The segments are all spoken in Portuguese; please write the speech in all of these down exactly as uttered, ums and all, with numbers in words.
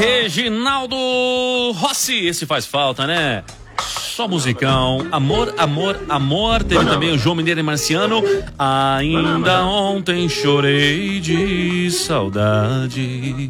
Reginaldo Rossi, esse faz falta, né? Só musicão. Amor, amor, amor. Teve também o João Mineiro e Marciano. Ainda ontem chorei de saudade.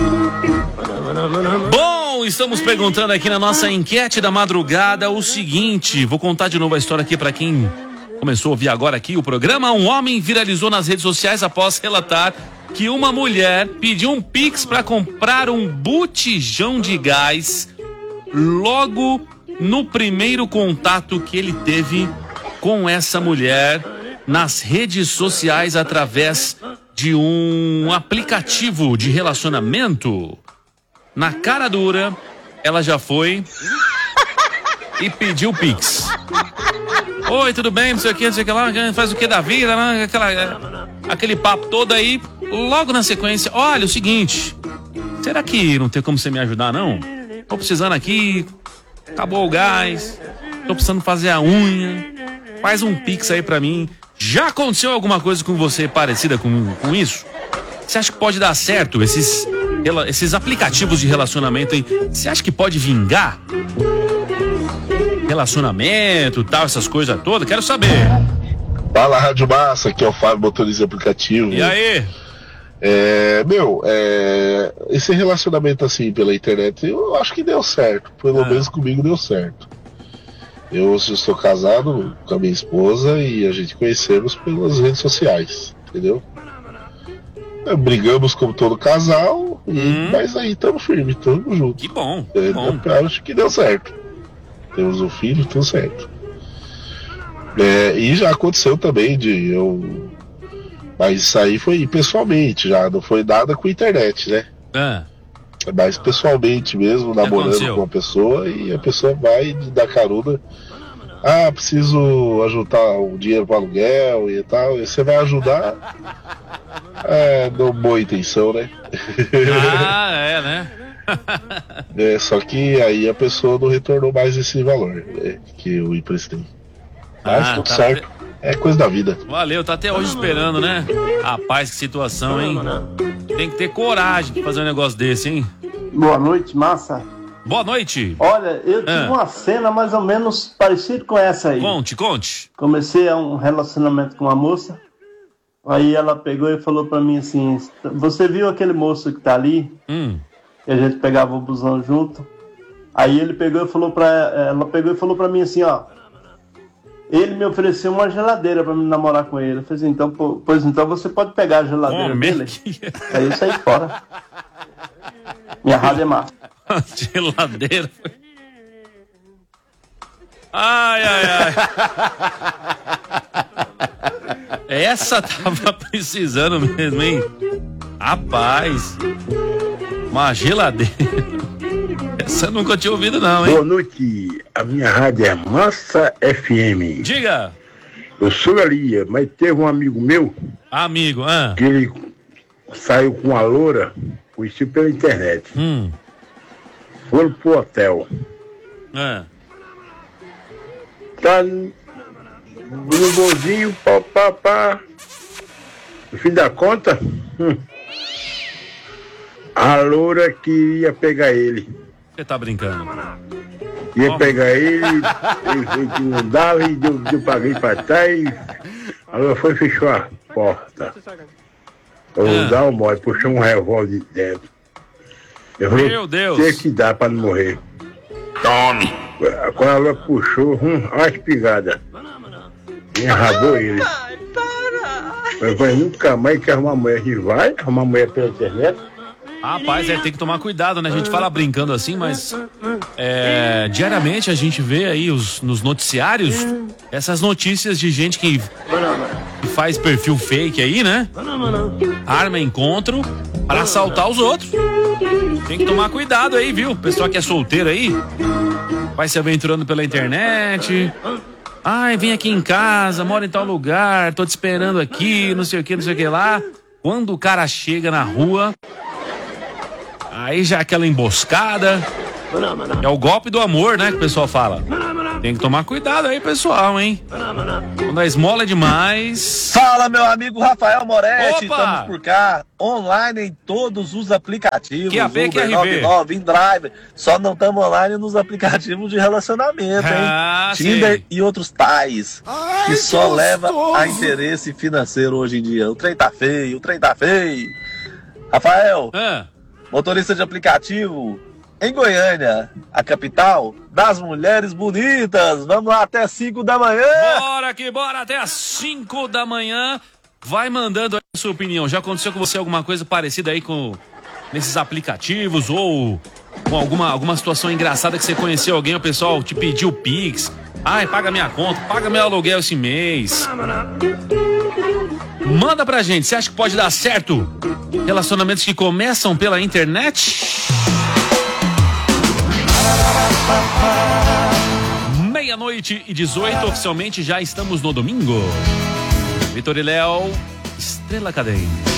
Bom, estamos perguntando aqui na nossa enquete da madrugada o seguinte. Vou contar de novo a história aqui para quem começou a ouvir agora aqui o programa. Um homem viralizou nas redes sociais após relatar que uma mulher pediu um Pix para comprar um botijão de gás logo no primeiro contato que ele teve com essa mulher nas redes sociais através de um aplicativo de relacionamento. Na cara dura, ela já foi e pediu Pix. Oi, tudo bem? Não sei o que, não sei o que lá, faz o que da vida, né? Aquela, aquele papo todo aí. Logo na sequência, olha, o seguinte, será que não tem como você me ajudar, não? Tô precisando aqui, acabou o gás, tô precisando fazer a unha, faz um Pix aí pra mim. Já aconteceu alguma coisa com você parecida com, com isso? Você acha que pode dar certo esses, esses aplicativos de relacionamento aí? Você acha que pode vingar? Relacionamento, tal, essas coisas todas? Quero saber. Fala, Rádio Massa, aqui é o Fábio, motorista aplicativo. E aí? É, meu, é, esse relacionamento assim pela internet, eu acho que deu certo. Pelo ah. menos comigo deu certo. Eu estou casado com a minha esposa e a gente conhecemos pelas redes sociais, entendeu? É, brigamos como todo casal, e, hum. mas aí estamos firmes, estamos juntos. Que bom, é, que bom. Eu acho que deu certo. Temos um filho, tudo certo. É, e já aconteceu também de eu... Mas isso aí foi pessoalmente já, não foi nada com internet, né? Ah. Mas pessoalmente mesmo, namorando com uma pessoa e a pessoa vai dar carona. Ah, preciso ajudar o dinheiro para aluguel e tal. E você vai ajudar, é, não boa intenção, né? Ah, é, né? É, só que aí a pessoa não retornou mais esse valor, né, que eu emprestei. Mas ah, tudo tá certo. Fe... É coisa da vida. Valeu, tá até hoje esperando, né? Rapaz, que situação, hein? Tem que ter coragem de fazer um negócio desse, hein? Boa noite, massa. Boa noite. Olha, eu tive ah. uma cena mais ou menos parecida com essa aí. Conte, conte. Comecei um relacionamento com uma moça. Aí ela pegou e falou pra mim assim: você viu aquele moço que tá ali? Hum. Que a gente pegava o busão junto. Aí ele pegou e falou pra ela pegou e falou pra mim assim, ó. Ele me ofereceu uma geladeira pra me namorar com ele. Eu falei assim, então, pois então você pode pegar a geladeira oh, dele. Que... Aí eu saí fora. Minha rádio é massa. Geladeira. Ai, ai, ai. Essa tava precisando mesmo, hein? Rapaz. Uma geladeira. Essa eu nunca tinha ouvido não, hein? Boa noite, a minha rádio é Massa F M. Diga. Eu sou Elia, mas teve um amigo meu. Amigo, ah. Que ele saiu com a loura, conheci pela internet. Hum. Foram pro hotel. Ah. Tá no bolzinho, pá, pá, pá. No fim da conta, hum, a loura queria pegar ele. Você tá brincando? Ia pegar ele, ele que não dava e eu, eu paguei pra trás. Ela foi e fechou a porta. Eu vou dar o mole, puxou um revólver de dentro. Eu falei, meu Deus! Tem que dar pra não morrer. Tome! Quando ela puxou, hum, olha a espigada. Me arrabou ele. Eu falei, nunca mais quer arrumar mulher. A gente vai arrumar mulher pela internet. Rapaz, é, tem que tomar cuidado, né? A gente fala brincando assim, mas é, diariamente a gente vê aí os, nos noticiários essas notícias de gente que, que faz perfil fake aí, né? Arma encontro para assaltar os outros. Tem que tomar cuidado aí, viu? Pessoal que é solteiro aí, vai se aventurando pela internet. Ai, vem aqui em casa, mora em tal lugar, tô te esperando aqui, não sei o que, não sei o que lá. Quando o cara chega na rua... Aí já aquela emboscada. É o golpe do amor, né? Que o pessoal fala. Tem que tomar cuidado aí, pessoal, hein? Quando a esmola é demais... Fala, meu amigo Rafael Moretti, Opa! estamos por cá, online em todos os aplicativos, Q A P, Uber, Q R V. noventa e nove, InDrive, só não estamos online nos aplicativos de relacionamento, hein? Ah, Tinder sei. e outros tais, que só leva a interesse financeiro hoje em dia. O trem tá feio, o trem tá feio. Rafael, Ah, motorista de aplicativo, em Goiânia, a capital das mulheres bonitas. Vamos lá até cinco da manhã. bora que bora, até às cinco da manhã. Vai mandando aí a sua opinião. Já aconteceu com você alguma coisa parecida aí com nesses aplicativos ou com alguma, alguma situação engraçada que você conheceu alguém, o pessoal te pediu Pix? Ai, paga minha conta, paga meu aluguel esse mês. Manda pra gente, você acha que pode dar certo? Relacionamentos que começam pela internet? Meia-noite e dezoito, oficialmente já estamos no domingo. Vitor e Léo, Estrela Cadente.